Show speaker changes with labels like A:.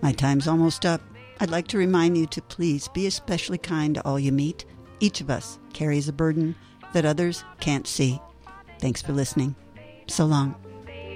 A: My time's almost up. I'd like to remind you to please be especially kind to all you meet. Each of us carries a burden that others can't see. Thanks for listening. So long.